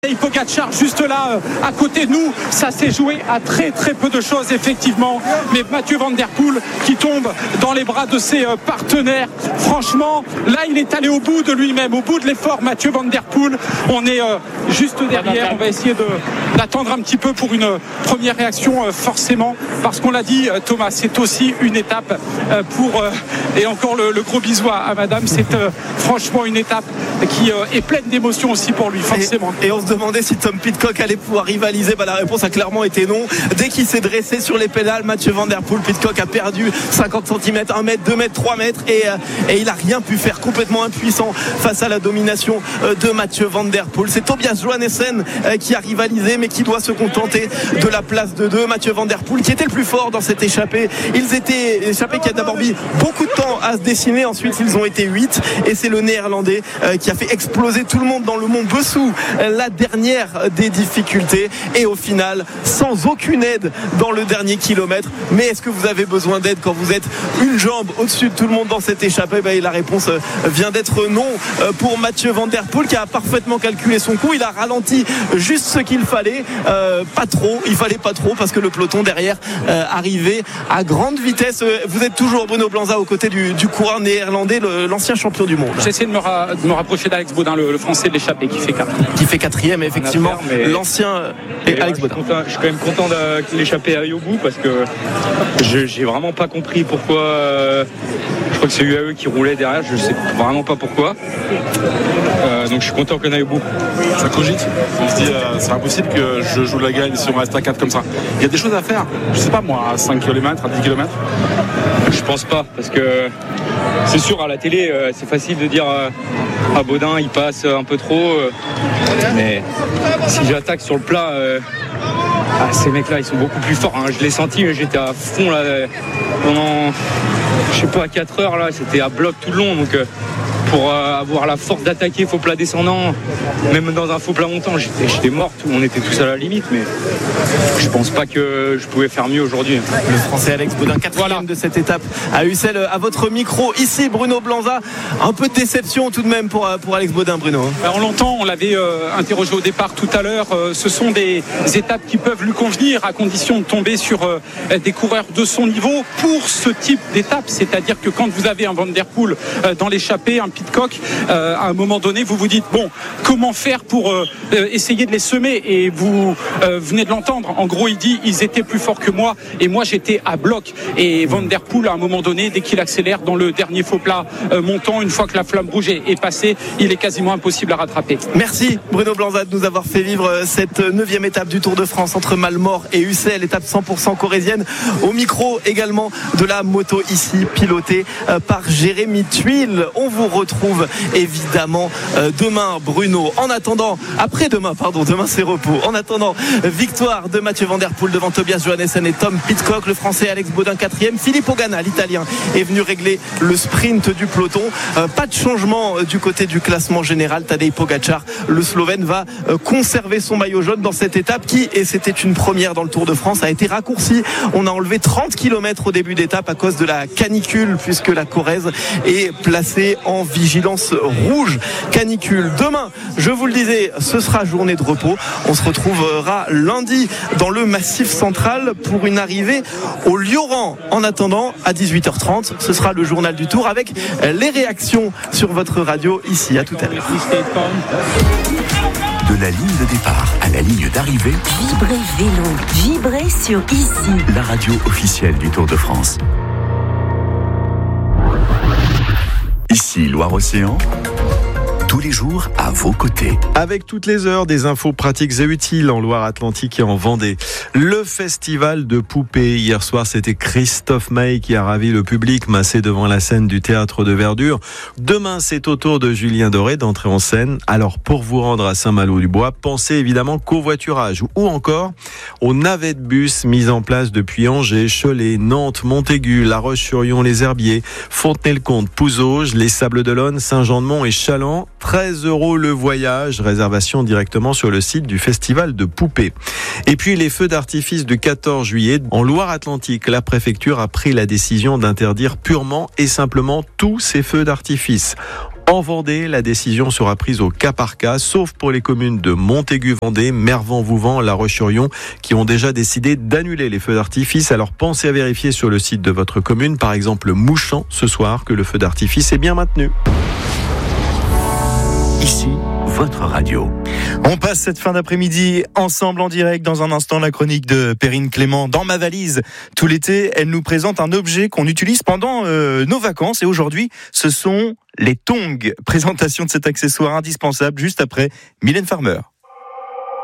Et Pogacar juste là à côté de nous, ça s'est joué à très très peu de choses effectivement, mais Mathieu Van Der Poel qui tombe dans les bras de ses partenaires, franchement là il est allé au bout de lui-même, au bout de l'effort. Mathieu Van Der Poel, on est juste derrière, on va essayer d'attendre un petit peu pour une première réaction forcément, parce qu'on l'a dit Thomas, c'est aussi une étape pour et encore le gros bisou à madame, c'est franchement une étape qui est pleine d'émotions aussi pour lui forcément. Et on se demandait si Tom Pidcock allait pouvoir rivaliser. La réponse a clairement été non. Dès qu'il s'est dressé sur les pédales, Mathieu Van Der Poel, Pidcock a perdu 50 cm, 1 mètre, 2 mètres, 3 mètres et il n'a rien pu faire, complètement impuissant face à la domination de Mathieu Van Der Poel. C'est Tobias Johannessen qui a rivalisé mais qui doit se contenter de la place de 2. Mathieu Van Der Poel qui était le plus fort dans cette échappée. Ils étaient échappés qui a d'abord mis beaucoup de temps à se dessiner. Ensuite ils ont été 8 et c'est le Néerlandais qui a fait exploser tout le monde dans le mont Bessou, la dernière des difficultés, et au final sans aucune aide dans le dernier kilomètre. Mais est-ce que vous avez besoin d'aide quand vous êtes une jambe au-dessus de tout le monde dans cette échappée? Et la réponse vient d'être non pour Mathieu Van Der Poel qui a parfaitement calculé son coup. Il a ralenti juste ce qu'il fallait, pas trop, il fallait pas trop parce que le peloton derrière arrivait à grande vitesse. Vous êtes toujours Bruno Blanza aux côtés du coureur néerlandais, l'ancien champion du monde. J'essaie de me rapprocher d'Alex Baudin, le français de l'échappée qui fait 4. Qui fait 4e effectivement, l'ancien Alex Baudin. Je suis quand même content que l'échappée aille au bout parce que j'ai vraiment pas compris pourquoi. Je crois que c'est UAE qui roulait derrière, je sais vraiment pas pourquoi. Donc je suis content qu'on aille au bout. Ça cogite. On se dit c'est impossible que je joue la gagne si on reste à 4 comme ça. Il y a des choses à faire. Je sais pas moi, à 5 km, à 10 km. Je pense pas parce que c'est sûr à la télé c'est facile de dire à Baudin il passe un peu trop. Mais si j'attaque sur le plat, ces mecs-là, ils sont beaucoup plus forts. Je l'ai senti, j'étais à fond là, pendant, je sais pas, 4 heures là, c'était à bloc tout le long. Donc pour avoir la force d'attaquer faux plat descendant, même dans un faux plat montant, j'étais mort. On était tous à la limite, mais je pense pas que je pouvais faire mieux aujourd'hui. Le Français Alex Baudin, 4e de cette étape à Ussel. À votre micro, ici Bruno Blanza. Un peu de déception tout de même pour Alex Baudin, Bruno. On l'entend, on l'avait interrogé au départ tout à l'heure. Ce sont des étapes qui peuvent lui convenir à condition de tomber sur des coureurs de son niveau pour ce type d'étape. C'est-à-dire que quand vous avez un Van Der Poel dans l'échappée, un Pidcock, à un moment donné, vous vous dites bon, comment faire pour essayer de les semer? Et vous venez de l'entendre. En gros, il dit ils étaient plus forts que moi et moi j'étais à bloc. Et Van Der Poel, à un moment donné, dès qu'il accélère dans le dernier faux plat montant, une fois que la flamme rouge est passée, il est quasiment impossible à rattraper. Merci Bruno Blanza de nous avoir fait vivre cette 9e étape du Tour de France entre Malmort et Ussel, étape 100% corrézienne. Au micro également de la moto ici, pilotée par Jérémy Tuile. On vous retrouve évidemment demain, Bruno. En attendant, après-demain, demain c'est repos. En attendant, victoire de Mathieu Van Der Poel devant Tobias Johannessen et Tom Pidcock. Le Français Alex Baudin 4e. Filippo Ganna, l'Italien, est venu régler le sprint du peloton. Pas de changement du côté du classement général. Tadej Pogacar, le Slovène, va conserver son maillot jaune dans cette étape qui, et c'était une première dans le Tour de France, a été raccourcie. On a enlevé 30 km au début d'étape à cause de la canicule, puisque la Corrèze est placée en vigilance rouge canicule. Demain, je vous le disais, ce sera journée de repos. On se retrouvera lundi dans le Massif Central pour une arrivée au Lioran. En attendant, à 18h30, ce sera le journal du Tour avec les réactions sur votre radio ici. À tout à l'heure. De la ligne de départ à la ligne d'arrivée, Vibrez Vélo, vibrez sur ici, la radio officielle du Tour de France. Ici Loire-Océan, tous les jours à vos côtés. Avec toutes les heures, des infos pratiques et utiles en Loire-Atlantique et en Vendée. Le festival de poupées. Hier soir, c'était Christophe Maé qui a ravi le public massé devant la scène du Théâtre de Verdure. Demain, c'est au tour de Julien Doré d'entrer en scène. Alors, pour vous rendre à Saint-Malo-du-Bois, pensez évidemment covoiturage ou encore aux navettes bus mises en place depuis Angers, Cholet, Nantes, Montaigu, La Roche-sur-Yon, les Herbiers, Fontenay-le-Comte, Pouzauges, les Sables-d'Olonne, Saint-Jean-de-Mont et Châlons. 13 € le voyage, réservation directement sur le site du festival de poupées. Et puis les feux d'artifice du 14 juillet. En Loire-Atlantique, la préfecture a pris la décision d'interdire purement et simplement tous ces feux d'artifice. En Vendée, la décision sera prise au cas par cas, sauf pour les communes de Montaigu-Vendée, Mervan-Vouvant, La Roche-sur-Yon, qui ont déjà décidé d'annuler les feux d'artifice. Alors pensez à vérifier sur le site de votre commune, par exemple Mouchamp, ce soir, que le feu d'artifice est bien maintenu. Ici, votre radio. On passe cette fin d'après-midi ensemble en direct. Dans un instant, la chronique de Perrine Clément. Dans ma valise, tout l'été, elle nous présente un objet qu'on utilise pendant nos vacances. Et aujourd'hui, ce sont les tongs. Présentation de cet accessoire indispensable juste après Mylène Farmer.